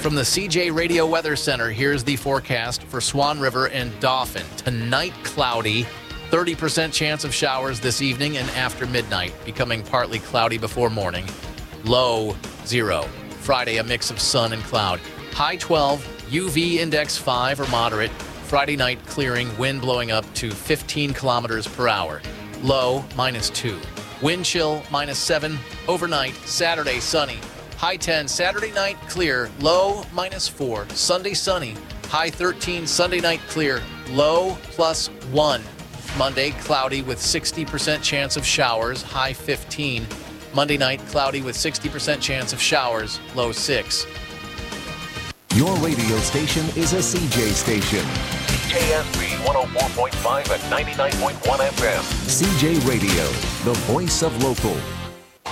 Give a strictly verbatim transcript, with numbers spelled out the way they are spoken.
From the C J Radio Weather Center, here's the forecast for Swan River and Dauphin. Tonight, cloudy. thirty percent chance of showers this evening and after midnight, becoming partly cloudy before morning. Low, zero. Friday, a mix of sun and cloud. High twelve, U V index five or moderate. Friday night, clearing, wind blowing up to fifteen kilometers per hour. Low, minus two. Wind chill, minus seven. Overnight, Saturday, sunny. High ten, Saturday night, clear. Low, minus four. Sunday, sunny. High thirteen, Sunday night, clear. Low, plus one. Monday, cloudy with sixty percent chance of showers. High fifteen. Monday night, cloudy with sixty percent chance of showers. Low six. Your radio station is a C J station. K S B one oh four point five and ninety-nine point one F M. C J Radio, the voice of local.